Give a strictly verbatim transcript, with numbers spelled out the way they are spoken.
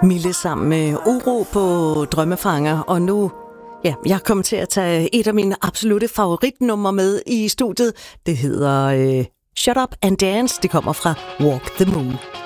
Mille sammen med Uro på Drømmefanger, og nu, ja, jeg kommer til at tage et af mine absolutte favoritnumre med i studiet. Det hedder uh, Shut Up and Dance. Det kommer fra Walk the Moon.